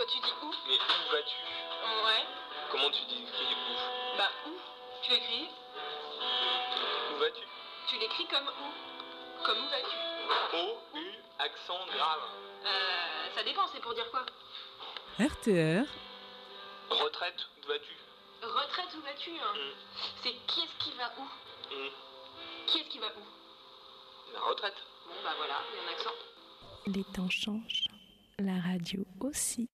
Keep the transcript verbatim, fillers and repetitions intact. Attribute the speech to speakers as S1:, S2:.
S1: Quand tu dis où?
S2: Mais où vas-tu?
S1: Ouais.
S2: Comment tu dis écris où?
S1: Bah où? Tu l'écris?
S2: Où vas-tu?
S1: Tu l'écris comme où? Comme où vas-tu?
S2: O, U, accent grave.
S1: Euh, ça dépend, c'est pour dire quoi?
S3: R T R.
S2: Retraite, où vas-tu?
S1: Retraite, où vas-tu hein?
S2: Mm.
S1: C'est qui est-ce qui va où?
S2: Mm.
S1: Qui est-ce qui va où?
S2: La retraite.
S1: Bon bah voilà, il y a un accent.
S4: Les temps changent, la radio aussi.